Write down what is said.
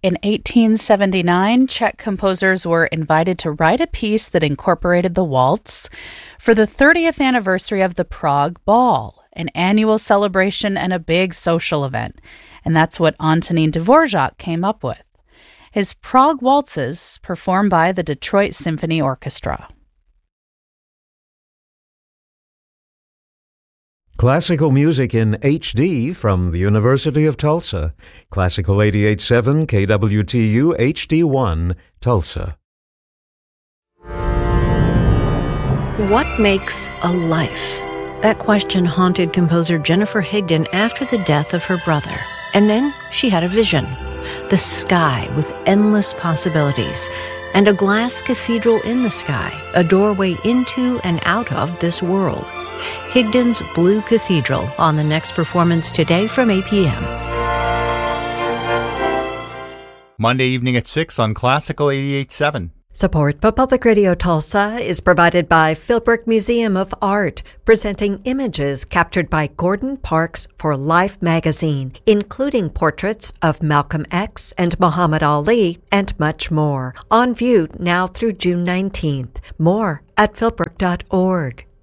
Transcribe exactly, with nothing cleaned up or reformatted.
In eighteen seventy-nine, Czech composers were invited to write a piece that incorporated the waltz for the thirtieth anniversary of the Prague Ball, an annual celebration and a big social event. And that's what Antonín Dvořák came up with. His Prague Waltzes, performed by the Detroit Symphony Orchestra. Classical music in H D from the University of Tulsa. Classical eighty-eight point seven K W T U H D one, Tulsa. What makes a life? That question haunted composer Jennifer Higdon after the death of her brother. And then she had a vision. The sky with endless possibilities. And a glass cathedral in the sky, a doorway into and out of this world. Higdon's Blue Cathedral on the next performance today from eight p.m. Monday evening at six on Classical eighty-eight point seven. Support for Public Radio Tulsa is provided by Philbrook Museum of Art, presenting images captured by Gordon Parks for Life magazine, including portraits of Malcolm X and Muhammad Ali, and much more. On view now through June nineteenth. More at philbrook dot org.